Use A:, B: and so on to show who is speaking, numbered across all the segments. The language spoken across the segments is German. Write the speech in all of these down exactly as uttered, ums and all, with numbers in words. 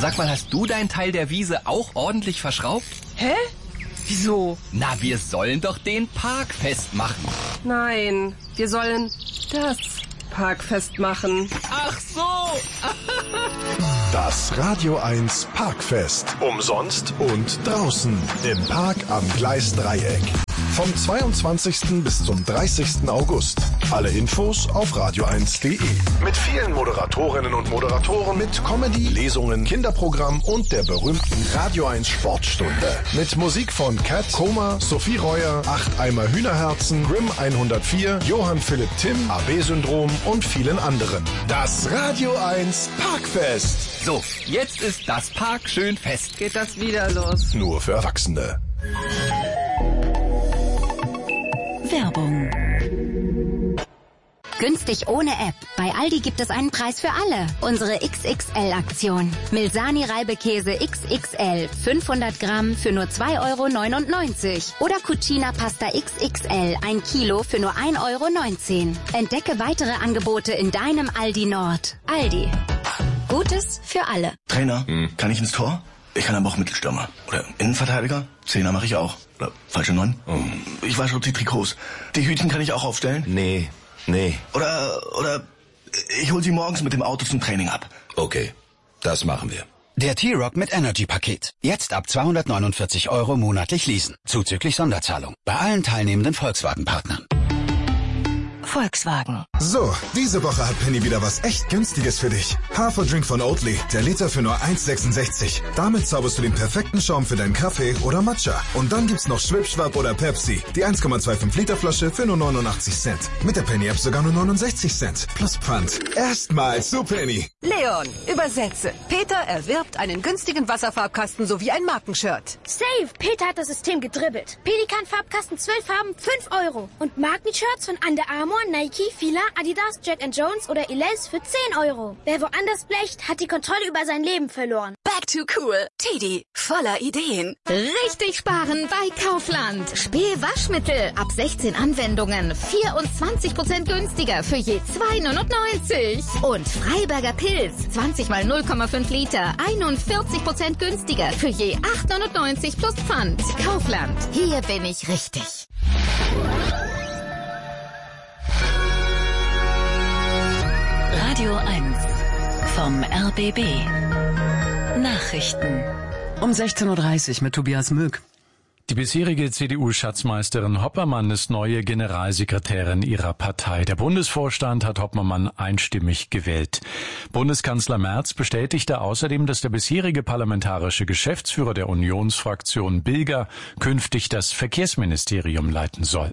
A: Sag mal, hast du deinen Teil der Wiese auch ordentlich verschraubt?
B: Hä? Wieso?
A: Na, wir sollen doch den Park festmachen.
B: Nein, wir sollen das Park festmachen.
A: Ach so!
C: Das Radio eins Parkfest. Umsonst und draußen im Park am Gleisdreieck. Vom zweiundzwanzigsten bis zum dreißigsten August. Alle Infos auf radio eins punkt de. Mit vielen Moderatorinnen und Moderatoren, mit Comedy, Lesungen, Kinderprogramm und der berühmten Radio eins Sportstunde. Mit Musik von Cat, Koma, Sophie Reuer, Acht Eimer Hühnerherzen, Grimm hundertvier, Johann Philipp Timm, A B-Syndrom und vielen anderen. Das Radio eins Parkfest.
A: So, jetzt ist das Park schön fest.
B: Geht das wieder los?
C: Nur für Erwachsene.
D: Werbung. Günstig ohne App. Bei Aldi gibt es einen Preis für alle. Unsere X X L-Aktion. Milsani Reibekäse X X L. fünfhundert Gramm für nur zwei Euro neunundneunzig. Oder Cucina Pasta X X L. Ein Kilo für nur ein Euro neunzehn. Entdecke weitere Angebote in deinem Aldi Nord. Aldi. Gutes für alle.
E: Trainer, hm. kann ich ins Tor? Ich kann aber auch Mittelstürmer. Oder Innenverteidiger? Zehner mache ich auch. Oder falsche Neun? Oh. Ich wasche die Trikots. Die Hütchen kann ich auch aufstellen?
F: Nee, nee.
E: Oder, oder ich hol sie morgens mit dem Auto zum Training ab.
F: Okay, das machen wir.
G: Der T-Rock mit Energy-Paket. Jetzt ab zweihundertneunundvierzig Euro monatlich leasen. Zuzüglich Sonderzahlung. Bei allen teilnehmenden Volkswagen-Partnern.
D: Volkswagen.
H: So, diese Woche hat Penny wieder was echt Günstiges für dich. Haferdrink von Oatly, der Liter für nur eins sechsundsechzig. Damit zauberst du den perfekten Schaum für deinen Kaffee oder Matcha. Und dann gibt's noch Schwipschwap oder Pepsi, die eins Komma fünfundzwanzig Liter Flasche für nur neunundachtzig Cent. Mit der Penny-App sogar nur neunundsechzig Cent. Plus Pfand. Erstmals zu Penny.
I: Leon, übersetze. Peter erwirbt einen günstigen Wasserfarbkasten sowie ein Markenshirt.
J: Safe, Peter hat das System gedribbelt. Pelikan-Farbkasten, zwölf Farben, fünf Euro. Und Markenshirts von Under Armour, Nike, Fila, Adidas, Jack and Jones oder Elize für zehn Euro. Wer woanders blecht, hat die Kontrolle über sein Leben verloren.
I: Back to cool. Teddy, voller Ideen.
K: Richtig sparen bei Kaufland. Spee Waschmittel ab sechzehn Anwendungen. vierundzwanzig Prozent günstiger für je zwei neunundneunzig. Und Freiberger Pilz. zwanzig mal null Komma fünf Liter. einundvierzig Prozent günstiger für je acht neunundneunzig plus Pfand. Kaufland. Hier bin ich richtig.
D: Radio eins vom R B B. Nachrichten.
L: Um sechzehn Uhr dreißig mit Tobias Möck.
M: Die bisherige C D U-Schatzmeisterin Hoppermann ist neue Generalsekretärin ihrer Partei. Der Bundesvorstand hat Hoppermann einstimmig gewählt. Bundeskanzler Merz bestätigte außerdem, dass der bisherige parlamentarische Geschäftsführer der Unionsfraktion Bilger künftig das Verkehrsministerium leiten soll.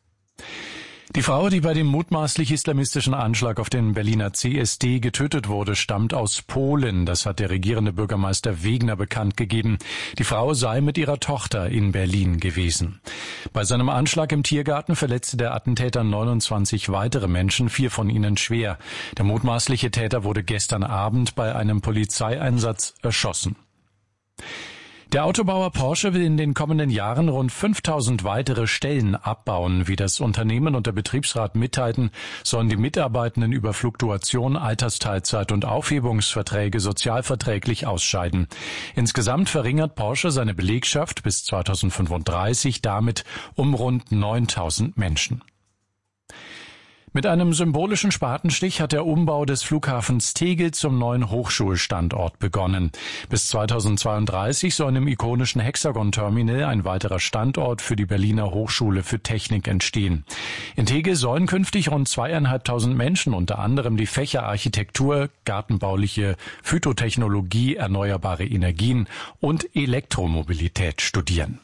M: Die Frau, die bei dem mutmaßlich islamistischen Anschlag auf den Berliner C S D getötet wurde, stammt aus Polen. Das hat der regierende Bürgermeister Wegner bekannt gegeben. Die Frau sei mit ihrer Tochter in Berlin gewesen. Bei seinem Anschlag im Tiergarten verletzte der Attentäter neunundzwanzig weitere Menschen, vier von ihnen schwer. Der mutmaßliche Täter wurde gestern Abend bei einem Polizeieinsatz erschossen. Der Autobauer Porsche will in den kommenden Jahren rund fünftausend weitere Stellen abbauen. Wie das Unternehmen und der Betriebsrat mitteilten, sollen die Mitarbeitenden über Fluktuation, Altersteilzeit und Aufhebungsverträge sozialverträglich ausscheiden. Insgesamt verringert Porsche seine Belegschaft bis zweitausendfünfunddreißig damit um rund neuntausend Menschen. Mit einem symbolischen Spatenstich hat der Umbau des Flughafens Tegel zum neuen Hochschulstandort begonnen. Bis zweitausendzweiunddreißig soll im ikonischen Hexagon-Terminal ein weiterer Standort für die Berliner Hochschule für Technik entstehen. In Tegel sollen künftig rund zweieinhalbtausend Menschen unter anderem die Fächer Architektur, gartenbauliche Phytotechnologie, erneuerbare Energien und Elektromobilität studieren.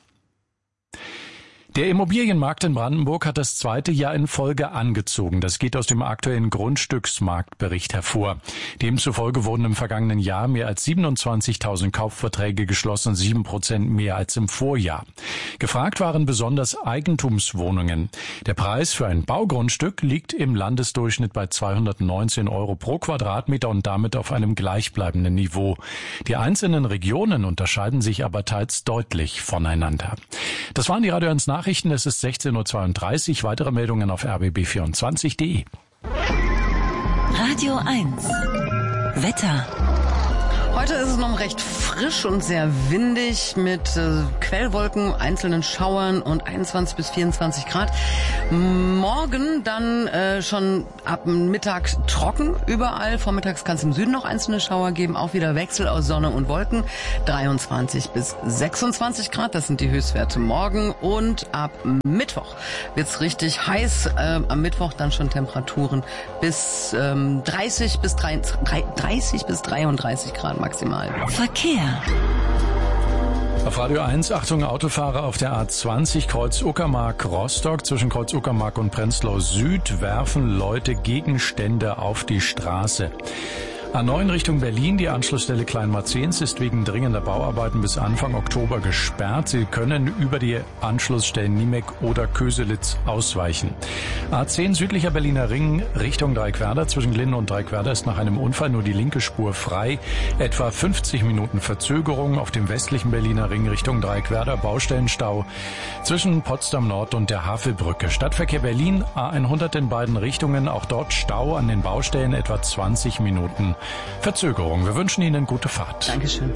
M: Der Immobilienmarkt in Brandenburg hat das zweite Jahr in Folge angezogen. Das geht aus dem aktuellen Grundstücksmarktbericht hervor. Demzufolge wurden im vergangenen Jahr mehr als siebenundzwanzigtausend Kaufverträge geschlossen, sieben Prozent mehr als im Vorjahr. Gefragt waren besonders Eigentumswohnungen. Der Preis für ein Baugrundstück liegt im Landesdurchschnitt bei zweihundertneunzehn Euro pro Quadratmeter und damit auf einem gleichbleibenden Niveau. Die einzelnen Regionen unterscheiden sich aber teils deutlich voneinander. Das waren die Radio eins Nachrichten. Es ist sechzehn Uhr zweiunddreißig. Weitere Meldungen auf r b b vierundzwanzig punkt de.
D: Radio eins. Wetter.
L: Heute ist es noch recht frisch und sehr windig mit äh, Quellwolken, einzelnen Schauern und einundzwanzig bis vierundzwanzig Grad. Morgen dann äh, schon ab Mittag trocken überall. Vormittags kann es im Süden noch einzelne Schauer geben. Auch wieder Wechsel aus Sonne und Wolken. dreiundzwanzig bis sechsundzwanzig Grad, das sind die Höchstwerte morgen. Und ab Mittwoch wird's richtig heiß. Äh, am Mittwoch dann schon Temperaturen bis ähm, dreißig bis dreiunddreißig Grad maximal.
N: Verkehr.
M: Auf Radio eins, Achtung Autofahrer auf der A zwanzig Kreuz Uckermark-Rostock. Zwischen Kreuz Uckermark und Prenzlau Süd werfen Leute Gegenstände auf die Straße. A neun Richtung Berlin, die Anschlussstelle Kleinmarzens ist wegen dringender Bauarbeiten bis Anfang Oktober gesperrt. Sie können über die Anschlussstellen Niemek oder Köselitz ausweichen. A zehn südlicher Berliner Ring Richtung Dreiquerda. Zwischen Linden und Dreiquerda ist nach einem Unfall nur die linke Spur frei. Etwa fünfzig Minuten Verzögerung auf dem westlichen Berliner Ring Richtung Dreiquerda. Baustellenstau zwischen Potsdam Nord und der Havelbrücke. Stadtverkehr Berlin, A hundert in beiden Richtungen. Auch dort Stau an den Baustellen, etwa zwanzig Minuten Verzögerung. Wir wünschen Ihnen gute Fahrt.
L: Dankeschön.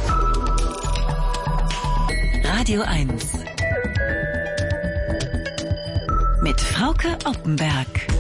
N: Radio eins mit Frauke Oppenberg.